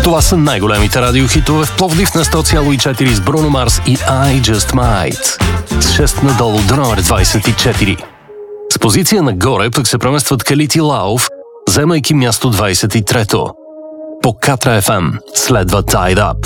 Това са най-големите радиохитове в Пловдив на 100,4 с Бруно Марс и I Just Might. С 6 надолу до номер 24. С позиция нагоре пък се преместват Калити Лаов, вземайки място 23-то. По Катра FM следва Tied Up.